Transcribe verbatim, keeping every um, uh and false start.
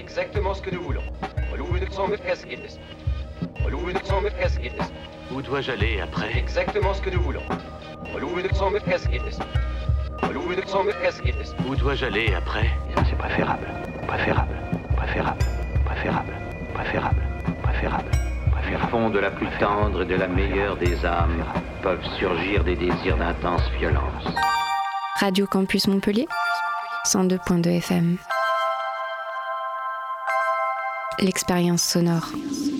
exactement ce que nous voulons. Où dois-je aller après? Exactement ce que nous voulons. Où dois-je aller après? C'est préférable, préférable, préférable, préférable, préférable, préférable, préférable. Du fond de la plus tendre et de la meilleure des âmes peuvent surgir des désirs d'intense violence. Radio Campus Montpellier, cent deux virgule deux F M. L'expérience sonore.